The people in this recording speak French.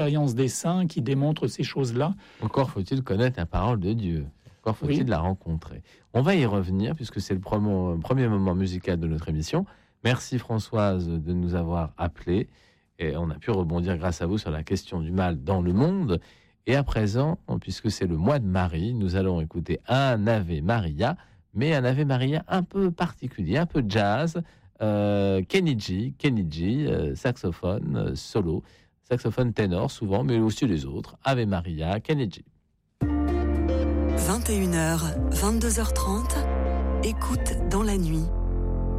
l'expérience des saints qui démontre ces choses-là. Encore faut-il connaître la parole de Dieu. Encore faut-il la rencontrer. On va y revenir puisque c'est le premier moment musical de notre émission. Merci Françoise de nous avoir appelés. Et on a pu rebondir grâce à vous sur la question du mal dans le monde. Et à présent, puisque c'est le mois de Marie, nous allons écouter un Ave Maria, mais un Ave Maria un peu particulier, un peu jazz. Kenny G, saxophone solo, saxophone ténor souvent, mais aussi les autres. Ave Maria, Kenny G. 21h, 22h30, écoute dans la nuit.